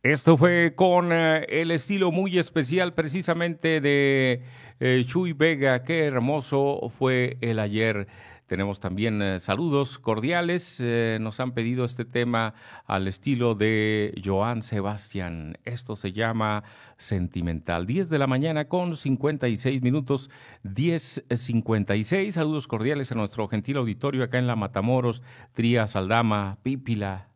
Esto fue con el estilo muy especial precisamente de Chuy Vega. Qué hermoso fue el ayer. Tenemos también saludos cordiales. Nos han pedido este tema al estilo de Joan Sebastián. Esto se llama Sentimental. 10 de la mañana con 56 minutos. 10:56. Saludos cordiales a nuestro gentil auditorio acá en la Matamoros, Trías, Aldama, Pípila,